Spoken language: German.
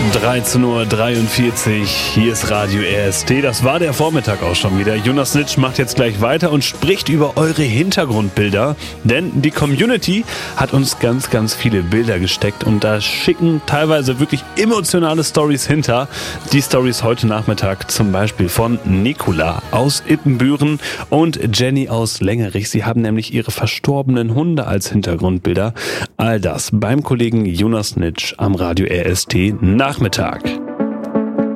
13:43 Uhr, hier ist Radio RST. Das war der Vormittag auch schon wieder. Jonas Nitsch macht jetzt gleich weiter und spricht über eure Hintergrundbilder. Denn die Community hat uns ganz, ganz viele Bilder gesteckt und da schicken teilweise wirklich emotionale Stories hinter. Die Stories heute Nachmittag zum Beispiel von Nicola aus Ippenbüren und Jenny aus Längerich. Sie haben nämlich ihre verstorbenen Hunde als Hintergrundbilder. All das beim Kollegen Jonas Nitsch am Radio RST Nachmittag.